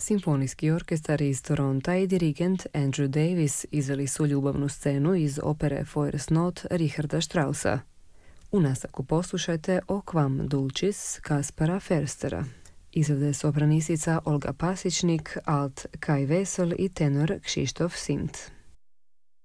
Simfonijski orkestar iz Toronta i dirigent Andrew Davis izveli su ljubavnu scenu iz opere Feuersnot Not Richarda Straussa. U nastavku poslušajte O Quam Dulcis Kaspara Förstera. Izvede sopranistica Olga Pasičnik, alt Kai Vesel i tenor Krzysztof Sint.